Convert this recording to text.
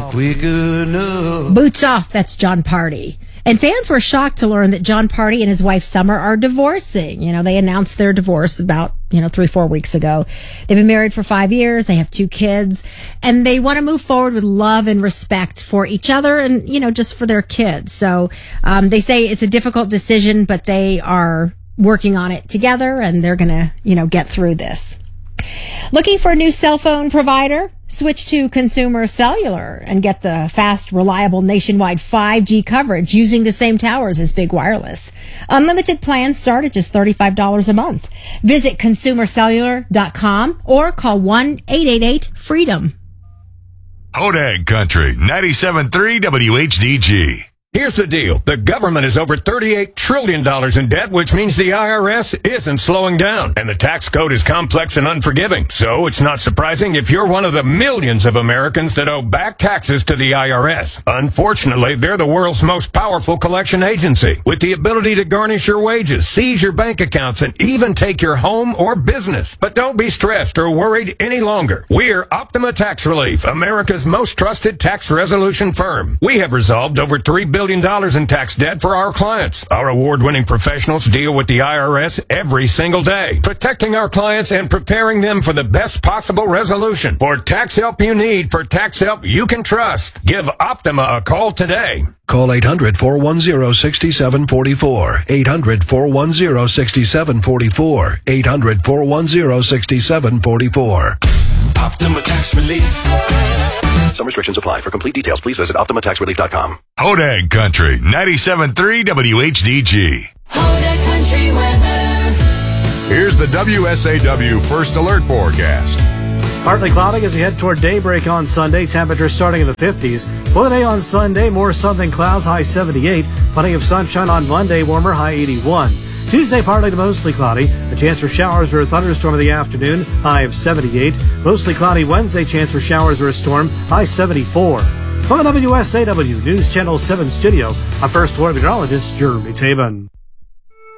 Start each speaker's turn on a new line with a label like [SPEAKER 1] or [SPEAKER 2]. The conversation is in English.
[SPEAKER 1] quick enough.
[SPEAKER 2] Boots off, that's Jon Pardi. And fans were shocked to learn that Jon Pardi and his wife Summer are divorcing. You know, they announced their divorce about, 3-4 weeks ago. They've been married for 5 years. They have 2 kids, and they want to move forward with love and respect for each other and, just for their kids. So, they say it's a difficult decision, but they are working on it together, and they're going to, get through this. Looking for a new cell phone provider? Switch to Consumer Cellular and get the fast, reliable nationwide 5G coverage using the same towers as Big Wireless. Unlimited plans start at just $35 a month. Visit consumercellular.com or call 1-888-FREEDOM.
[SPEAKER 3] Hodag Country, 97.3 WHDG.
[SPEAKER 4] Here's the deal. The government is over $38 trillion in debt, which means the IRS isn't slowing down. And the tax code is complex and unforgiving. So it's not surprising if you're one of the millions of Americans that owe back taxes to the IRS. Unfortunately, they're the world's most powerful collection agency, with the ability to garnish your wages, seize your bank accounts, and even take your home or business. But don't be stressed or worried any longer. We're Optima Tax Relief, America's most trusted tax resolution firm. We have resolved over $3 billion in tax debt for our clients. Our award-winning professionals deal with the IRS every single day, protecting our clients and preparing them for the best possible resolution. For tax help you need, for tax help you can trust, give Optima a call today.
[SPEAKER 5] Call 800-410-6744. 800-410-6744. 800-410-6744.
[SPEAKER 1] Optima Tax Relief.
[SPEAKER 5] Some restrictions apply. For complete details, please visit OptimaTaxRelief.com.
[SPEAKER 3] Hodag Country, 97.3 WHDG.
[SPEAKER 6] Hodag Country weather.
[SPEAKER 3] Here's the WSAW First Alert forecast.
[SPEAKER 7] Partly cloudy as we head toward daybreak on Sunday. Temperatures starting in the 50s. For the day on Sunday, more sun than clouds, high 78. Plenty of sunshine on Monday, warmer, high 81. Tuesday, partly to mostly cloudy. A chance for showers or a thunderstorm in the afternoon, high of 78. Mostly cloudy Wednesday, chance for showers or a storm, high 74. From the WSAW News Channel 7 studio, our first alert meteorologist, Jeremy Taban.